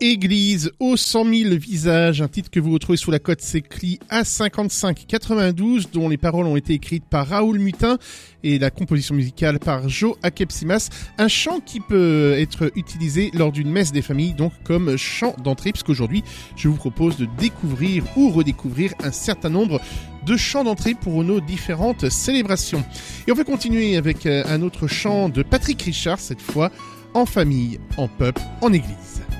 Église aux 100 000 visages, un titre que vous retrouvez sous la cote CCLI A5592, dont les paroles ont été écrites par Raoul Mutin et la composition musicale par Joe Akepsimas. Un chant qui peut être utilisé lors d'une messe des familles, donc comme chant d'entrée, puisqu'aujourd'hui je vous propose de découvrir ou redécouvrir un certain nombre de chants d'entrée pour nos différentes célébrations. Et on va continuer avec un autre chant de Patrick Richard, cette fois en famille, en peuple, en église.